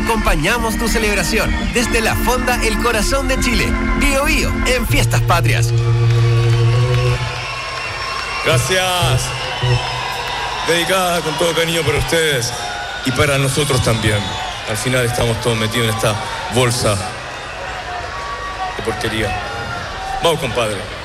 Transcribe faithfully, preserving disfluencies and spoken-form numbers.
acompañamos tu celebración desde la Fonda El Corazón de Chile. Bío Bío en Fiestas Patrias. Gracias. Dedicada con todo cariño para ustedes y para nosotros también. Al final estamos todos metidos en esta bolsa de porquería. Vamos, compadre.